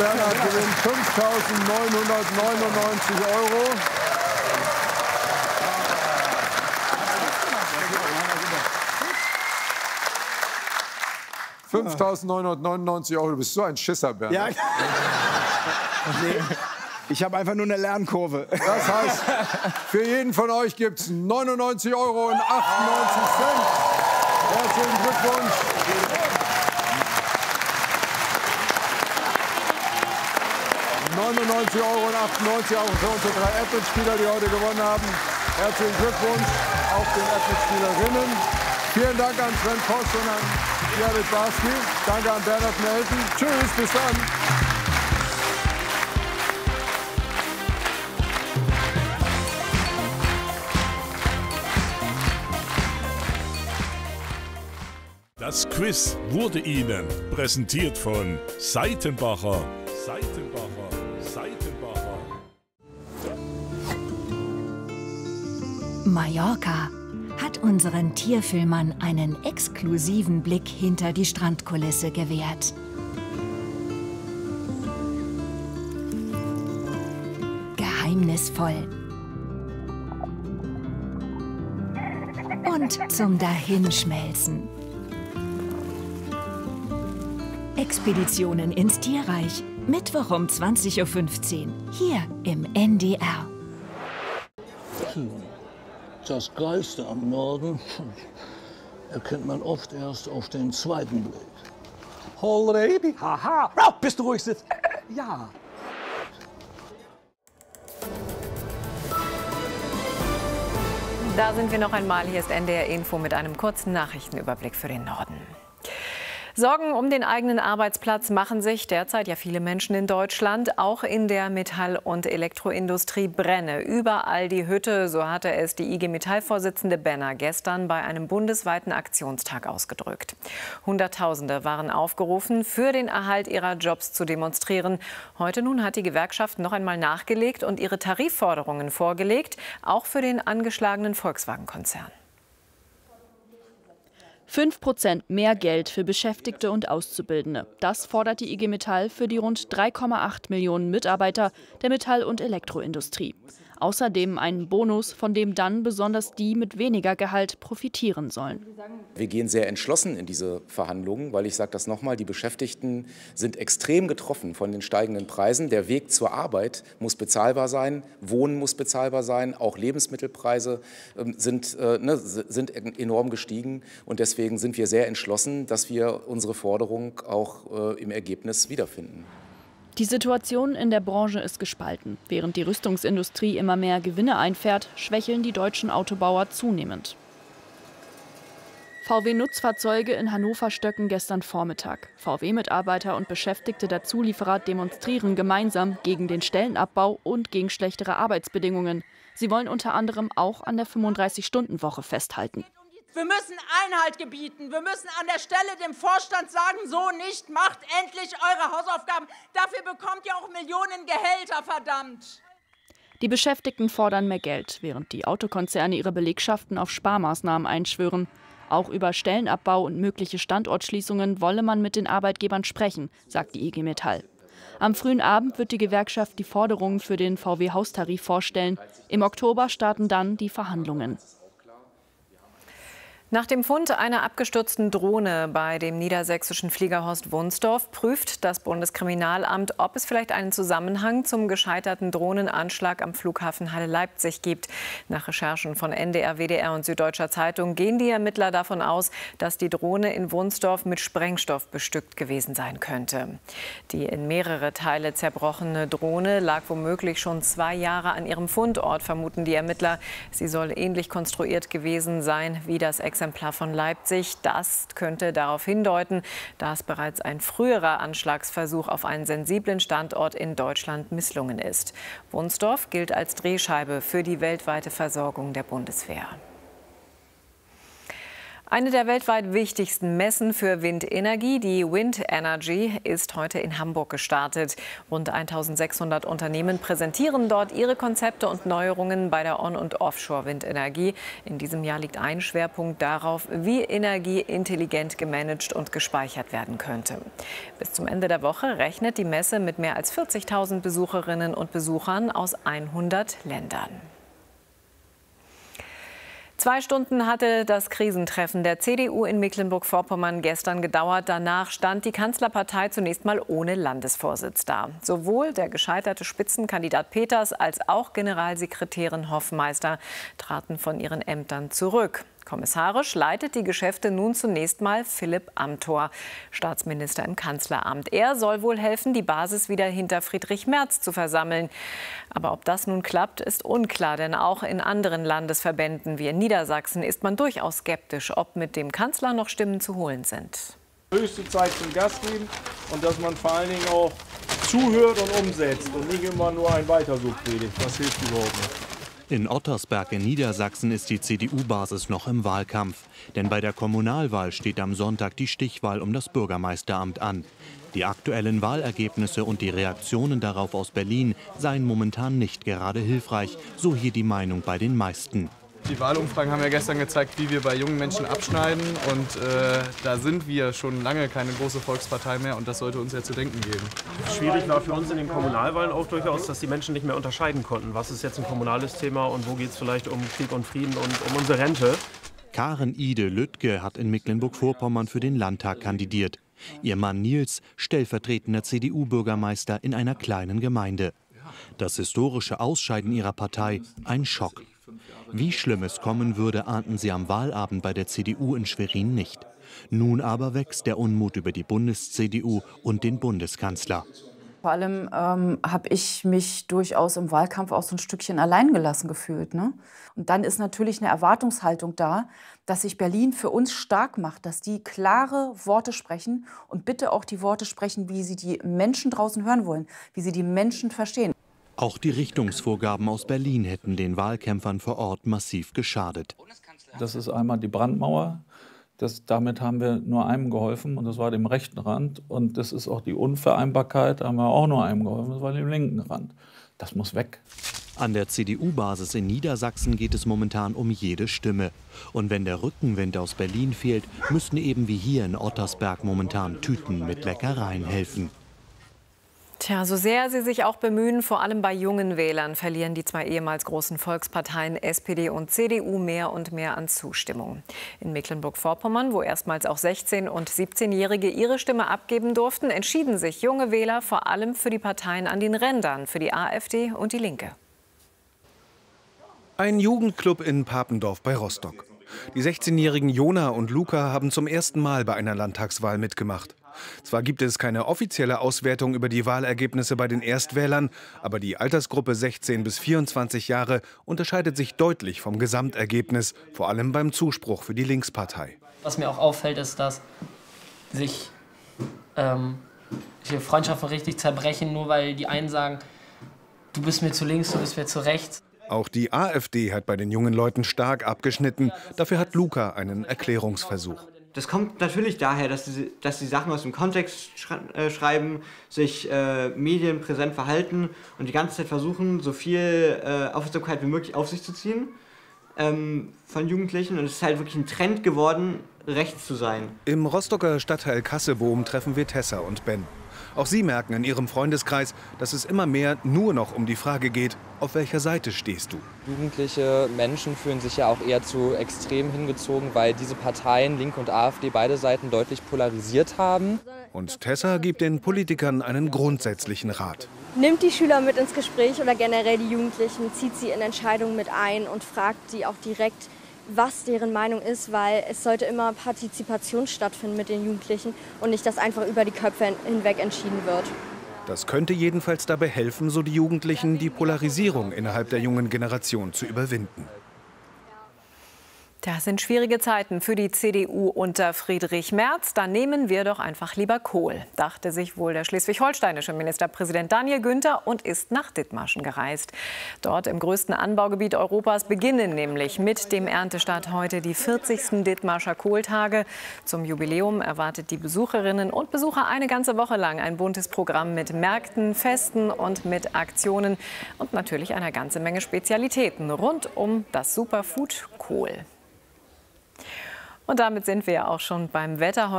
Bernhard gewinnt 5.999 €. €5.999. Du bist so ein Schisser, Bernhard. Ja. Nee, ich habe einfach nur eine Lernkurve. Das heißt, für jeden von euch gibt es 99,98 €. Herzlichen Glückwunsch. €99,98 € für unsere 3 Apple-Spieler, die heute gewonnen haben. Herzlichen Glückwunsch auch den Apple-Spielerinnen. Vielen Dank an Sven Voss und an Gerrit Barski. Danke an Bernhard Melten. Tschüss, bis dann. Das Quiz wurde Ihnen präsentiert von Seitenbacher. Mallorca hat unseren Tierfilmern einen exklusiven Blick hinter die Strandkulisse gewährt. Geheimnisvoll und zum Dahinschmelzen. Expeditionen ins Tierreich. Mittwoch um 20:15 Uhr hier im NDR. Das Geilste am Norden erkennt man oft erst auf den zweiten Blick. Already? Haha. Oh, bist du ruhig, Sid? Ja. Da sind wir noch einmal. Hier ist NDR Info mit einem kurzen Nachrichtenüberblick für den Norden. Sorgen um den eigenen Arbeitsplatz machen sich derzeit ja viele Menschen in Deutschland. Auch in der Metall- und Elektroindustrie brenne überall die Hütte. So hatte es die IG Metall-Vorsitzende Benner gestern bei einem bundesweiten Aktionstag ausgedrückt. Hunderttausende waren aufgerufen, für den Erhalt ihrer Jobs zu demonstrieren. Heute nun hat die Gewerkschaft noch einmal nachgelegt und ihre Tarifforderungen vorgelegt, auch für den angeschlagenen Volkswagen-Konzern. 5% mehr Geld für Beschäftigte und Auszubildende. Das fordert die IG Metall für die rund 3,8 Millionen Mitarbeiter der Metall- und Elektroindustrie. Außerdem einen Bonus, von dem dann besonders die mit weniger Gehalt profitieren sollen. Wir gehen sehr entschlossen in diese Verhandlungen, weil ich sage das nochmal, die Beschäftigten sind extrem getroffen von den steigenden Preisen. Der Weg zur Arbeit muss bezahlbar sein, Wohnen muss bezahlbar sein, auch Lebensmittelpreise sind enorm gestiegen. Und deswegen sind wir sehr entschlossen, dass wir unsere Forderung auch im Ergebnis wiederfinden. Die Situation in der Branche ist gespalten. Während die Rüstungsindustrie immer mehr Gewinne einfährt, schwächeln die deutschen Autobauer zunehmend. VW-Nutzfahrzeuge in Hannover stöcken gestern Vormittag. VW-Mitarbeiter und Beschäftigte der Zulieferer demonstrieren gemeinsam gegen den Stellenabbau und gegen schlechtere Arbeitsbedingungen. Sie wollen unter anderem auch an der 35-Stunden-Woche festhalten. Wir müssen Einhalt gebieten. Wir müssen an der Stelle dem Vorstand sagen, so nicht, macht endlich eure Hausaufgaben. Dafür bekommt ihr auch Millionen Gehälter, verdammt. Die Beschäftigten fordern mehr Geld, während die Autokonzerne ihre Belegschaften auf Sparmaßnahmen einschwören. Auch über Stellenabbau und mögliche Standortschließungen wolle man mit den Arbeitgebern sprechen, sagt die IG Metall. Am frühen Abend wird die Gewerkschaft die Forderungen für den VW-Haustarif vorstellen. Im Oktober starten dann die Verhandlungen. Nach dem Fund einer abgestürzten Drohne bei dem niedersächsischen Flieger Horst Wunsdorf prüft das Bundeskriminalamt, ob es vielleicht einen Zusammenhang zum gescheiterten Drohnenanschlag am Flughafen Halle-Leipzig gibt. Nach Recherchen von NDR, WDR und Süddeutscher Zeitung gehen die Ermittler davon aus, dass die Drohne in Wunsdorf mit Sprengstoff bestückt gewesen sein könnte. Die in mehrere Teile zerbrochene Drohne lag womöglich schon 2 Jahre an ihrem Fundort, vermuten die Ermittler. Sie soll ähnlich konstruiert gewesen sein wie das Exemplar von Leipzig. Das könnte darauf hindeuten, dass bereits ein früherer Anschlagsversuch auf einen sensiblen Standort in Deutschland misslungen ist. Wunsdorf gilt als Drehscheibe für die weltweite Versorgung der Bundeswehr. Eine der weltweit wichtigsten Messen für Windenergie, die Wind Energy, ist heute in Hamburg gestartet. Rund 1600 Unternehmen präsentieren dort ihre Konzepte und Neuerungen bei der On- und Offshore-Windenergie. In diesem Jahr liegt ein Schwerpunkt darauf, wie Energie intelligent gemanagt und gespeichert werden könnte. Bis zum Ende der Woche rechnet die Messe mit mehr als 40.000 Besucherinnen und Besuchern aus 100 Ländern. 2 Stunden hatte das Krisentreffen der CDU in Mecklenburg-Vorpommern gestern gedauert. Danach stand die Kanzlerpartei zunächst mal ohne Landesvorsitz da. Sowohl der gescheiterte Spitzenkandidat Peters als auch Generalsekretärin Hoffmeister traten von ihren Ämtern zurück. Kommissarisch leitet die Geschäfte nun zunächst mal Philipp Amthor, Staatsminister im Kanzleramt. Er soll wohl helfen, die Basis wieder hinter Friedrich Merz zu versammeln. Aber ob das nun klappt, ist unklar, denn auch in anderen Landesverbänden wie in Niedersachsen ist man durchaus skeptisch, ob mit dem Kanzler noch Stimmen zu holen sind. Höchste Zeit zum Gas geben und dass man vor allen Dingen auch zuhört und umsetzt und nicht immer nur ein Weitersuch predigt. Das hilft überhaupt nicht. In Ottersberg in Niedersachsen ist die CDU-Basis noch im Wahlkampf. Denn bei der Kommunalwahl steht am Sonntag die Stichwahl um das Bürgermeisteramt an. Die aktuellen Wahlergebnisse und die Reaktionen darauf aus Berlin seien momentan nicht gerade hilfreich, so hier die Meinung bei den meisten. Die Wahlumfragen haben ja gestern gezeigt, wie wir bei jungen Menschen abschneiden. Und da sind wir schon lange keine große Volkspartei mehr. Und das sollte uns ja zu denken geben. Schwierig war für uns in den Kommunalwahlen auch durchaus, dass die Menschen nicht mehr unterscheiden konnten. Was ist jetzt ein kommunales Thema und wo geht es vielleicht um Krieg und Frieden und um unsere Rente. Karen Ide Lüttke hat in Mecklenburg-Vorpommern für den Landtag kandidiert. Ihr Mann Nils, stellvertretender CDU-Bürgermeister in einer kleinen Gemeinde. Das historische Ausscheiden ihrer Partei ein Schock. Wie schlimm es kommen würde, ahnten sie am Wahlabend bei der CDU in Schwerin nicht. Nun aber wächst der Unmut über die Bundes-CDU und den Bundeskanzler. Vor allem habe ich mich durchaus im Wahlkampf auch so ein Stückchen alleingelassen gefühlt. Ne? Und dann ist natürlich eine Erwartungshaltung da, dass sich Berlin für uns stark macht, dass die klare Worte sprechen und bitte auch die Worte sprechen, wie sie die Menschen draußen hören wollen, wie sie die Menschen verstehen. Auch die Richtungsvorgaben aus Berlin hätten den Wahlkämpfern vor Ort massiv geschadet. Das ist einmal die Brandmauer. Damit haben wir nur einem geholfen, und das war dem rechten Rand. Und das ist auch die Unvereinbarkeit, da haben wir auch nur einem geholfen, das war dem linken Rand. Das muss weg. An der CDU-Basis in Niedersachsen geht es momentan um jede Stimme. Und wenn der Rückenwind aus Berlin fehlt, müssten eben wie hier in Ottersberg momentan Tüten mit Leckereien helfen. Tja, so sehr sie sich auch bemühen, vor allem bei jungen Wählern, verlieren die 2 ehemals großen Volksparteien SPD und CDU mehr und mehr an Zustimmung. In Mecklenburg-Vorpommern, wo erstmals auch 16- und 17-Jährige ihre Stimme abgeben durften, entschieden sich junge Wähler vor allem für die Parteien an den Rändern, für die AfD und die Linke. Ein Jugendclub in Papendorf bei Rostock. Die 16-jährigen Jona und Luca haben zum ersten Mal bei einer Landtagswahl mitgemacht. Zwar gibt es keine offizielle Auswertung über die Wahlergebnisse bei den Erstwählern, aber die Altersgruppe 16 bis 24 Jahre unterscheidet sich deutlich vom Gesamtergebnis, vor allem beim Zuspruch für die Linkspartei. Was mir auch auffällt, ist, dass sich Freundschaften richtig zerbrechen, nur weil die einen sagen, du bist mir zu links, du bist mir zu rechts. Auch die AfD hat bei den jungen Leuten stark abgeschnitten. Dafür hat Luca einen Erklärungsversuch. Das kommt natürlich daher, dass sie Sachen aus dem Kontext schreiben, sich medienpräsent verhalten und die ganze Zeit versuchen, so viel Aufmerksamkeit wie möglich auf sich zu ziehen von Jugendlichen. Und es ist halt wirklich ein Trend geworden, rechts zu sein. Im Rostocker Stadtteil Kassebohm treffen wir Tessa und Ben. Auch sie merken in ihrem Freundeskreis, dass es immer mehr nur noch um die Frage geht, auf welcher Seite stehst du? Jugendliche Menschen fühlen sich ja auch eher zu extrem hingezogen, weil diese Parteien, Linke und AfD, beide Seiten deutlich polarisiert haben. Und Tessa gibt den Politikern einen grundsätzlichen Rat. Nimmt die Schüler mit ins Gespräch oder generell die Jugendlichen, zieht sie in Entscheidungen mit ein und fragt sie auch direkt, was deren Meinung ist, weil es sollte immer Partizipation stattfinden mit den Jugendlichen und nicht, dass einfach über die Köpfe hinweg entschieden wird. Das könnte jedenfalls dabei helfen, so die Jugendlichen, die Polarisierung innerhalb der jungen Generation zu überwinden. Das sind schwierige Zeiten für die CDU unter Friedrich Merz. Da nehmen wir doch einfach lieber Kohl, dachte sich wohl der schleswig-holsteinische Ministerpräsident Daniel Günther und ist nach Dithmarschen gereist. Dort im größten Anbaugebiet Europas beginnen nämlich mit dem Erntestart heute die 40. Dithmarscher Kohltage. Zum Jubiläum erwartet die Besucherinnen und Besucher eine ganze Woche lang ein buntes Programm mit Märkten, Festen und mit Aktionen und natürlich eine ganze Menge Spezialitäten rund um das Superfood Kohl. Und damit sind wir auch schon beim Wetter heute.